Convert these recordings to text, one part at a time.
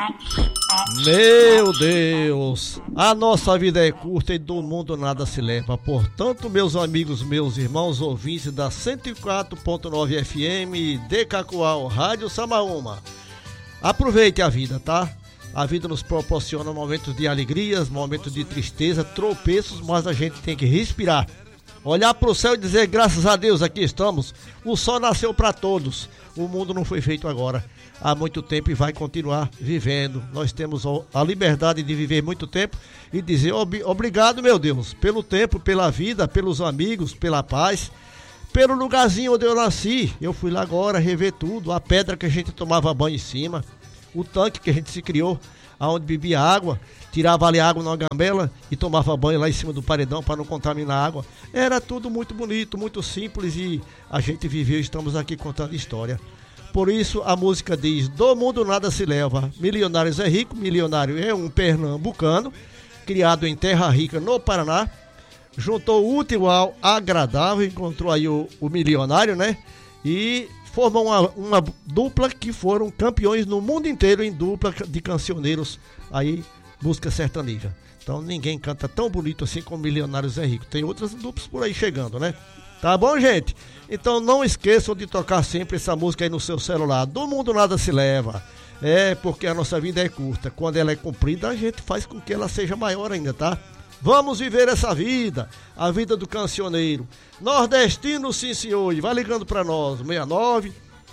Meu Deus, a nossa vida é curta e do mundo nada se leva. Portanto, meus amigos, meus irmãos ouvintes da 104.9 FM de Cacoal, Rádio Samaúma, aproveite a vida, tá? A vida nos proporciona momentos de alegrias, momentos de tristeza, tropeços, mas a gente tem que respirar. Olhar para o céu e dizer, graças a Deus, aqui estamos. O sol nasceu para todos. O mundo não foi feito agora. Há muito tempo e vai continuar vivendo. Nós temos a liberdade de viver muito tempo e dizer obrigado, meu Deus, pelo tempo, pela vida, pelos amigos, pela paz, pelo lugarzinho onde eu nasci. Eu fui lá agora rever tudo, a pedra que a gente tomava banho em cima, o tanque que a gente se criou, aonde bebia água, tirava ali água na gambela e tomava banho lá em cima do paredão para não contaminar a água. Era tudo muito bonito, muito simples e a gente viveu e estamos aqui contando história. Por isso a música diz, do mundo nada se leva, Milionários é rico. Milionário é um pernambucano, criado em Terra Rica, no Paraná, juntou o útil ao agradável, encontrou aí o milionário, né? E formou uma dupla que foram campeões no mundo inteiro em dupla de cancioneiros, aí, música sertaneja. Então ninguém canta tão bonito assim como Milionários é Rico. Tem outras duplas por aí chegando, né? Tá bom, gente? Então não esqueçam de tocar sempre essa música aí no seu celular. Do mundo nada se leva. É, porque a nossa vida é curta. Quando ela é comprida, a gente faz com que ela seja maior ainda, tá? Vamos viver essa vida, a vida do cancioneiro. Nordestino, sim senhor. E vai ligando pra nós, 69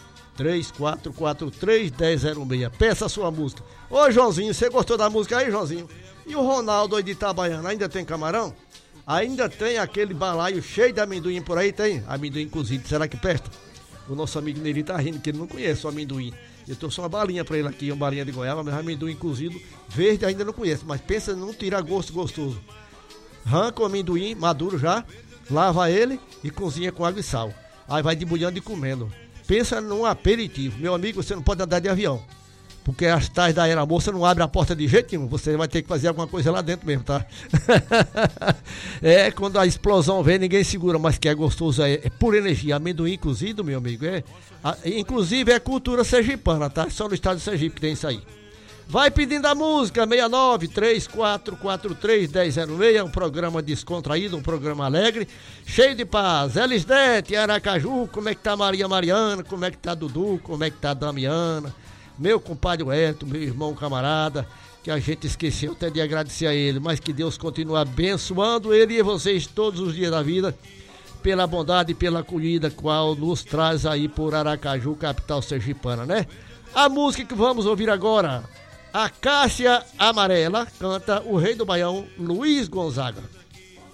3443 1006. Peça a sua música. Ô Joãozinho, você gostou da música aí, Joãozinho? E o Ronaldo aí de Itabaiana, ainda tem camarão? Ainda tem aquele balaio cheio de amendoim por aí? Tem? Amendoim cozido, será que presta? O nosso amigo Neri tá rindo que ele não conhece o amendoim. Eu trouxe uma balinha pra ele aqui, uma balinha de goiaba, mas amendoim cozido verde ainda não conheço. Mas pensa num tirar gosto gostoso. Arranca o amendoim maduro já, lava ele e cozinha com água e sal. Aí vai debulhando e comendo. Pensa num aperitivo. Meu amigo, você não pode andar de avião, porque as tais da aeromoça não abrem a porta de jeito nenhum. Você vai ter que fazer alguma coisa lá dentro mesmo, tá? É, quando a explosão vem, ninguém segura, mas que é gostoso, é pura energia. Amendoim cozido, meu amigo, inclusive é cultura sergipana, tá? Só no estado de Sergipe tem isso aí. Vai pedindo a música, 69 3443 1006, um programa descontraído, um programa alegre, cheio de paz. Elisdete, Aracaju, como é que tá Maria Mariana, como é que tá Dudu, como é que tá Damiana, meu compadre Wellington, meu irmão camarada, que a gente esqueceu até de agradecer a ele, mas que Deus continue abençoando ele e vocês todos os dias da vida, pela bondade e pela acolhida qual nos traz aí por Aracaju, capital sergipana, né? A música que vamos ouvir agora, A Cássia Amarela, canta o rei do Baião, Luiz Gonzaga.